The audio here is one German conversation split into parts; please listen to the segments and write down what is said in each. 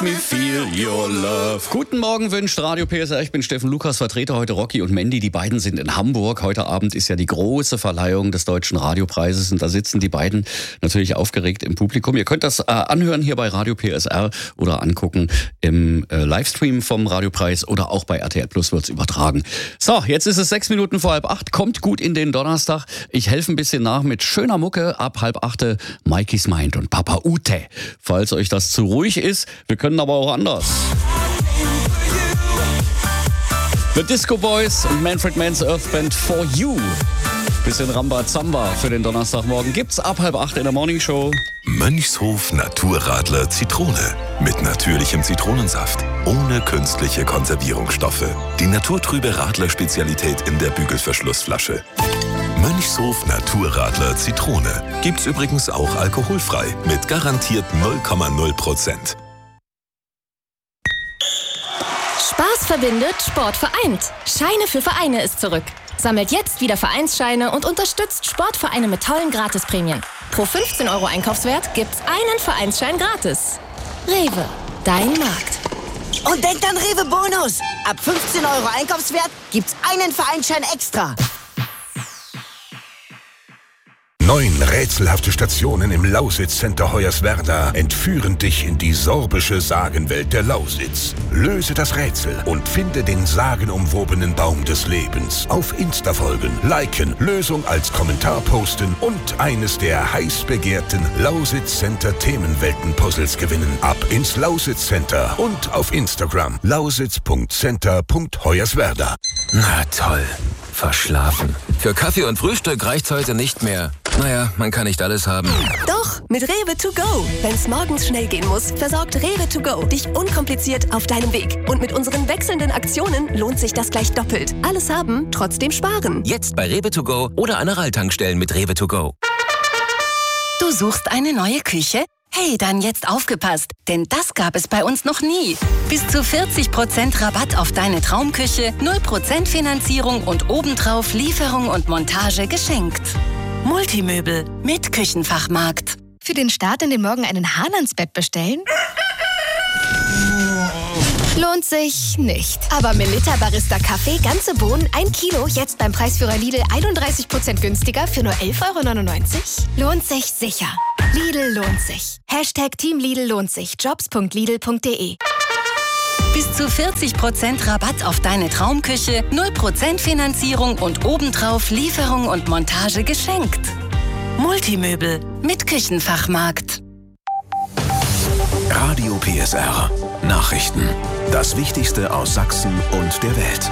me feel your love. Guten Morgen wünscht Radio PSR. Ich bin Steffen Lukas, vertrete heute Rocky und Mandy. Die beiden sind in Hamburg. Heute Abend ist ja die große Verleihung des Deutschen Radiopreises und da sitzen die beiden natürlich aufgeregt im Publikum. Ihr könnt das anhören hier bei Radio PSR oder angucken im Livestream vom Radiopreis oder auch bei RTL Plus wird's übertragen. So, jetzt ist es 6 Minuten vor 7:30. Kommt gut in den Donnerstag. Ich helfe ein bisschen nach mit schöner Mucke ab 7:30. Mikey's Mind und Papa Ute. Falls euch das zu ruhig ist, wir können aber auch anders. The Disco Boys und Manfred Mann's Earth Band For You. Bisschen Rambazamba für den Donnerstagmorgen gibt's ab 7:30 in der Morning Show. Mönchshof Naturradler Zitrone. Mit natürlichem Zitronensaft. Ohne künstliche Konservierungsstoffe. Die naturtrübe Radler-Spezialität in der Bügelverschlussflasche. Mönchshof Naturradler Zitrone. Gibt's übrigens auch alkoholfrei. Mit garantiert 0,0%. Spaß verbindet, Sport vereint. Scheine für Vereine ist zurück. Sammelt jetzt wieder Vereinsscheine und unterstützt Sportvereine mit tollen Gratisprämien. Pro 15 € Einkaufswert gibt's einen Vereinsschein gratis. Rewe, dein Markt. Und denkt an Rewe Bonus. Ab 15 € Einkaufswert gibt's einen Vereinsschein extra. 9 rätselhafte Stationen im Lausitz-Center Hoyerswerda entführen dich in die sorbische Sagenwelt der Lausitz. Löse das Rätsel und finde den sagenumwobenen Baum des Lebens. Auf Insta folgen, liken, Lösung als Kommentar posten und eines der heiß begehrten Lausitz-Center Themenwelten-Puzzles gewinnen. Ab ins Lausitz-Center und auf Instagram lausitz.center.hoyerswerda. Na toll. Verschlafen. Für Kaffee und Frühstück reicht's heute nicht mehr. Naja, man kann nicht alles haben. Doch, mit Rewe to go. Wenn's morgens schnell gehen muss, versorgt Rewe to go dich unkompliziert auf deinem Weg. Und mit unseren wechselnden Aktionen lohnt sich das gleich doppelt. Alles haben, trotzdem sparen. Jetzt bei Rewe to go oder an Aral-Tankstellen mit Rewe to go. Du suchst eine neue Küche? Hey, dann jetzt aufgepasst, denn das gab es bei uns noch nie. Bis zu 40% Rabatt auf deine Traumküche, 0% Finanzierung und obendrauf Lieferung und Montage geschenkt. Multimöbel mit Küchenfachmarkt. Für den Start in den Morgen einen Hahn ans Bett bestellen? Lohnt sich nicht. Aber Melitta Barista Kaffee, ganze Bohnen, 1 Kilo, jetzt beim Preisführer Lidl 31% günstiger für nur 11,99 €? Lohnt sich sicher. Lidl lohnt sich. Team Lidl lohnt sich. Jobs.lidl.de. Bis zu 40% Rabatt auf deine Traumküche, 0% Finanzierung und obendrauf Lieferung und Montage geschenkt. Multimöbel mit Küchenfachmarkt. Radio PSR. Nachrichten. Das Wichtigste aus Sachsen und der Welt.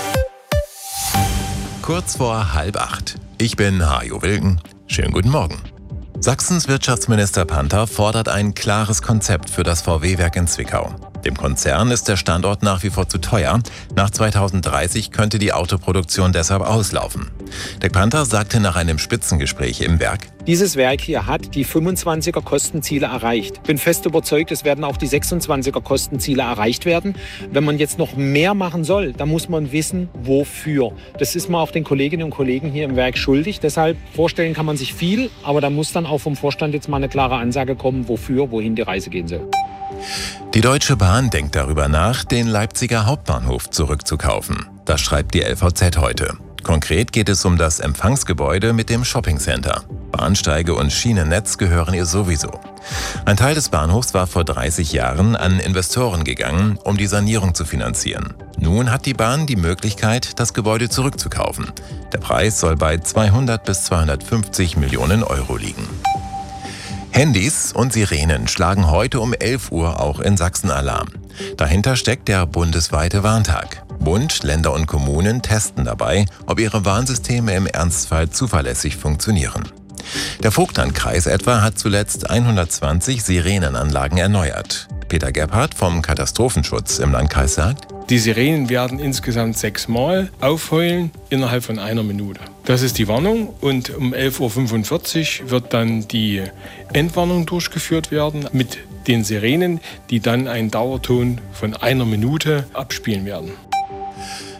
Kurz vor 7:30. Ich bin Hajo Wilken. Schönen guten Morgen. Sachsens Wirtschaftsminister Panther fordert ein klares Konzept für das VW-Werk in Zwickau. Dem Konzern ist der Standort nach wie vor zu teuer. Nach 2030 könnte die Autoproduktion deshalb auslaufen. Der Panther sagte nach einem Spitzengespräch im Werk: Dieses Werk hier hat die 25er Kostenziele erreicht. Bin fest überzeugt, es werden auch die 26er Kostenziele erreicht werden. Wenn man jetzt noch mehr machen soll, dann muss man wissen, wofür. Das ist man auch den Kolleginnen und Kollegen hier im Werk schuldig. Deshalb vorstellen kann man sich viel, aber da muss dann auch vom Vorstand jetzt mal eine klare Ansage kommen, wofür, wohin die Reise gehen soll. Die Deutsche Bahn denkt darüber nach, den Leipziger Hauptbahnhof zurückzukaufen. Das schreibt die LVZ heute. Konkret geht es um das Empfangsgebäude mit dem Shoppingcenter. Bahnsteige und Schienennetz gehören ihr sowieso. Ein Teil des Bahnhofs war vor 30 Jahren an Investoren gegangen, um die Sanierung zu finanzieren. Nun hat die Bahn die Möglichkeit, das Gebäude zurückzukaufen. Der Preis soll bei 200 bis 250 Millionen € liegen. Handys und Sirenen schlagen heute um 11 Uhr auch in Sachsen Alarm. Dahinter steckt der bundesweite Warntag. Bund, Länder und Kommunen testen dabei, ob ihre Warnsysteme im Ernstfall zuverlässig funktionieren. Der Vogtlandkreis etwa hat zuletzt 120 Sirenenanlagen erneuert. Peter Gebhardt vom Katastrophenschutz im Landkreis sagt: Die Sirenen werden insgesamt 6 Mal aufheulen innerhalb von 1 Minute. Das ist die Warnung und um 11:45 Uhr wird dann die Endwarnung durchgeführt werden mit den Sirenen, die dann einen Dauerton von 1 Minute abspielen werden.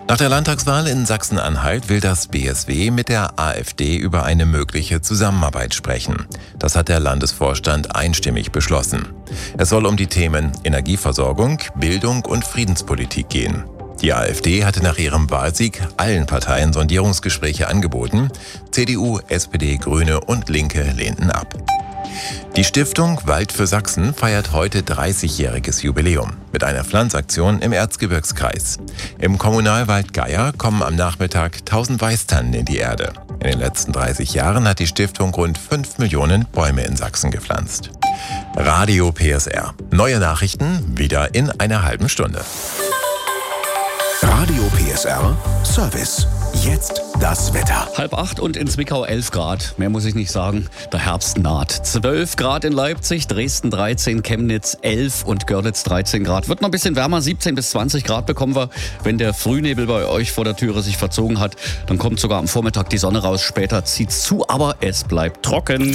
Nach der Landtagswahl in Sachsen-Anhalt will das BSW mit der AfD über eine mögliche Zusammenarbeit sprechen. Das hat der Landesvorstand einstimmig beschlossen. Es soll um die Themen Energieversorgung, Bildung und Friedenspolitik gehen. Die AfD hatte nach ihrem Wahlsieg allen Parteien Sondierungsgespräche angeboten. CDU, SPD, Grüne und Linke lehnten ab. Die Stiftung Wald für Sachsen feiert heute 30-jähriges Jubiläum mit einer Pflanzaktion im Erzgebirgskreis. Im Kommunalwald Geier kommen am Nachmittag 1000 Weißtannen in die Erde. In den letzten 30 Jahren hat die Stiftung rund 5 Millionen Bäume in Sachsen gepflanzt. Radio PSR. Neue Nachrichten wieder in einer halben Stunde. Radio PSR Service. Jetzt das Wetter. 7:30 und in Zwickau 11 Grad. Mehr muss ich nicht sagen. Der Herbst naht. 12 Grad in Leipzig, Dresden 13, Chemnitz 11 und Görlitz 13 Grad. Wird noch ein bisschen wärmer, 17 bis 20 Grad bekommen wir. Wenn der Frühnebel bei euch vor der Türe sich verzogen hat, dann kommt sogar am Vormittag die Sonne raus. Später zieht's zu, aber es bleibt trocken.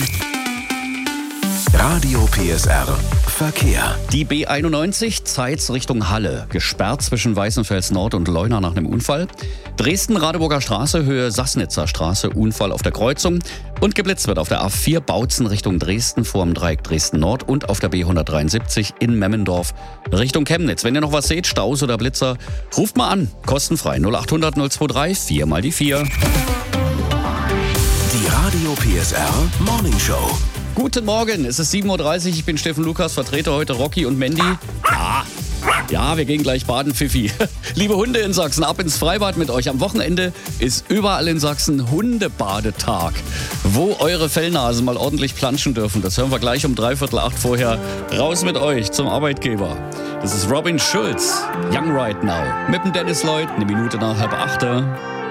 Radio PSR Verkehr. Die B91 Zeitz Richtung Halle. Gesperrt zwischen Weißenfels Nord und Leuna nach einem Unfall. Dresden-Radeburger Straße, Höhe Sassnitzer Straße, Unfall auf der Kreuzung. Und geblitzt wird auf der A4 Bautzen Richtung Dresden vor dem Dreieck Dresden Nord und auf der B173 in Memmendorf Richtung Chemnitz. Wenn ihr noch was seht, Staus oder Blitzer, ruft mal an. Kostenfrei 0800 023 4 mal die 4. Die Radio PSR Morning Show. Guten Morgen, es ist 7:30 Uhr, ich bin Steffen Lukas, vertrete heute Rocky und Mandy. Ja, wir gehen gleich baden, Pfiffi. Liebe Hunde in Sachsen, ab ins Freibad mit euch. Am Wochenende ist überall in Sachsen Hundebadetag, wo eure Fellnasen mal ordentlich planschen dürfen. Das hören wir gleich um 7:45 vorher. Raus mit euch zum Arbeitgeber. Das ist Robin Schulz, Young Right Now. Mit dem Dennis Lloyd, 1 Minute nach 7:30.